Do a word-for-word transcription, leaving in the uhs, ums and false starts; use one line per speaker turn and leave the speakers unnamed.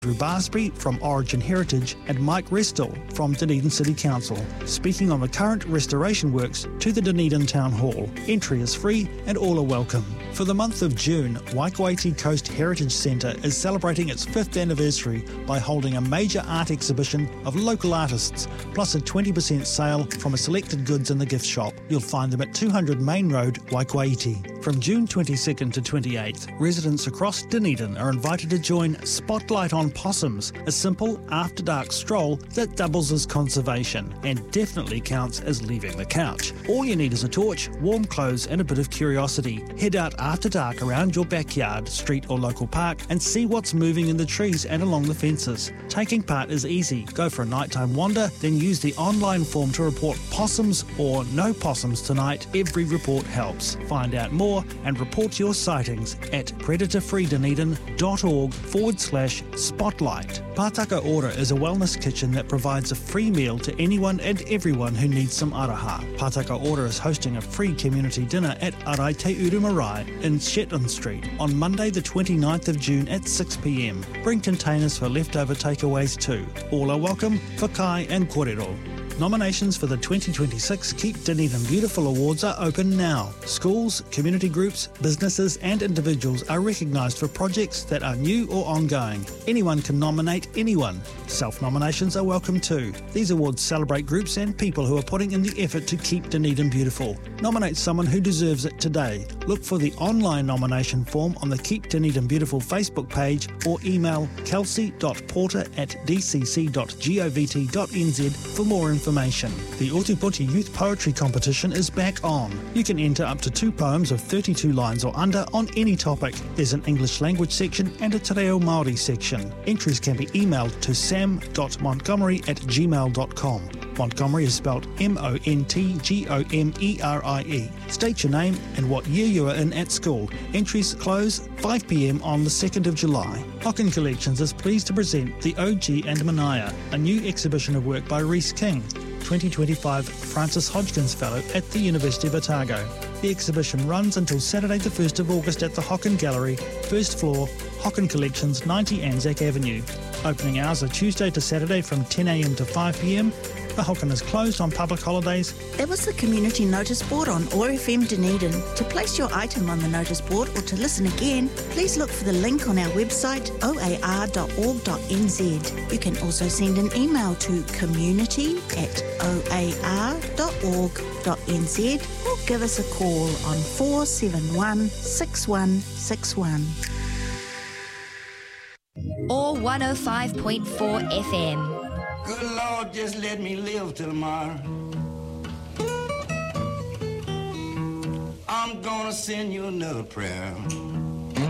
Andrew Barsby from Origin Heritage and Mike Restel from Dunedin City Council, speaking on the current restoration works to the Dunedin Town Hall. Entry is free and all are welcome. For the month of June, Waikouaiti Coast Heritage Centre is celebrating its fifth anniversary by holding a major art exhibition of local artists, plus a twenty percent sale from a selected goods in the gift shop. You'll find them at two hundred Main Road, Waikouaiti. From June twenty-second to twenty-eighth, residents across Dunedin are invited to join Spotlight on Possums, a simple after-dark stroll that doubles as conservation and definitely counts as leaving the couch. All you need is a torch, warm clothes and a bit of curiosity. Head out after dark around your backyard, street or local park and see what's moving in the trees and along the fences. Taking part is easy. Go for a nighttime wander, then use the online form to report possums or no possums tonight. Every report helps. Find out more and report your sightings at predatorfreedunedin.org forward slash spotlight. Pātaka Ora is a wellness kitchen that provides a free meal to anyone and everyone who needs some araha. Pātaka Ora is hosting a free community dinner at Arai Te Uru Marae in Shetland Street on Monday the twenty-ninth of June at six p m. Bring containers for leftover takeaways too. All are welcome, whakai and kōrero. Nominations for the twenty twenty-six Keep Dunedin Beautiful Awards are open now. Schools, community groups, businesses and individuals are recognised for projects that are new or ongoing. Anyone can nominate anyone. Self-nominations are welcome too. These awards celebrate groups and people who are putting in the effort to keep Dunedin beautiful. Nominate someone who deserves it today. Look for the online nomination form on the Keep Dunedin Beautiful Facebook page or email kelsey dot porter at d c c dot govt dot n z for more information. The Ōtepoti Youth Poetry Competition is back on. You can enter up to two poems of thirty-two lines or under on any topic. There's an English language section and a Te Reo Māori section. Entries can be emailed to sam dot montgomery at gmail dot com. Montgomery is spelled M O N T G O M E R I E. State your name and what year you are in at school. Entries close five p m on the second of July. Hocken Collections is pleased to present The O G and Manaya, a new exhibition of work by Rhys King, twenty twenty-five Francis Hodgkins Fellow at the University of Otago. The exhibition runs until Saturday the first of August at the Hocken Gallery, first floor, Hocken Collections, ninety Anzac Avenue. Opening hours are Tuesday to Saturday from ten a m to five p m. The Hocken is closed on public holidays.
That was the community notice board on O R F M Dunedin. To place your item on the notice board or to listen again, please look for the link on our website o a r dot org dot n z. You can also send an email to community at o a r dot org dot n z or give us a call on four seven one, six one six one.
Or one oh five point four F M.
Good Lord, just let me live till tomorrow. I'm gonna send you another prayer.